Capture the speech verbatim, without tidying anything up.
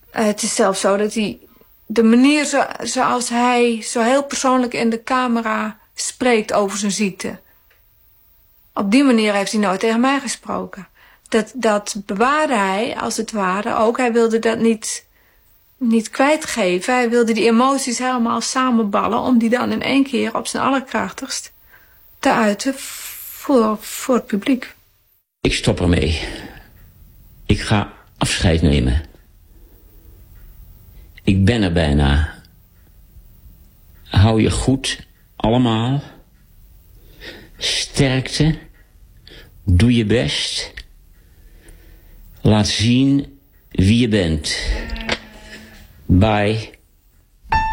Uh, het is zelfs zo dat hij... De manier zo, zoals hij zo heel persoonlijk in de camera spreekt over zijn ziekte. Op die manier heeft hij nooit tegen mij gesproken. Dat, dat bewaarde hij, als het ware, ook. Hij wilde dat niet, niet kwijtgeven. Hij wilde die emoties helemaal samenballen... om die dan in één keer op zijn allerkrachtigst te uiten voor, voor het publiek. Ik stop ermee. Ik ga afscheid nemen. Ik ben er bijna. Hou je goed, allemaal. Sterkte. Doe je best. Laat zien wie je bent. Bye.